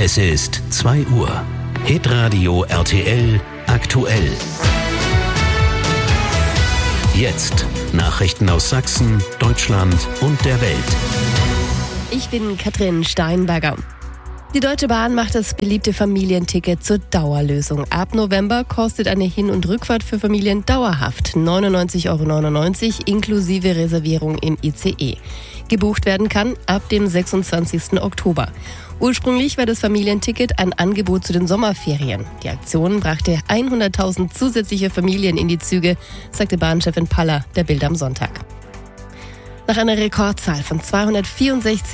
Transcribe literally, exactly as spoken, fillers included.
Es ist zwei Uhr. Hitradio R T L aktuell. Jetzt Nachrichten aus Sachsen, Deutschland und der Welt. Ich bin Katrin Steinberger. Die Deutsche Bahn macht das beliebte Familienticket zur Dauerlösung. Ab November kostet eine Hin- und Rückfahrt für Familien dauerhaft neunundneunzig Euro neunundneunzig inklusive Reservierung im I C E. Gebucht werden kann ab dem sechsundzwanzigsten Oktober. Ursprünglich war das Familienticket ein Angebot zu den Sommerferien. Die Aktion brachte hunderttausend zusätzliche Familien in die Züge, sagte Bahnchefin Paller der Bild am Sonntag. Nach einer Rekordzahl von zweihundertvierundsechzig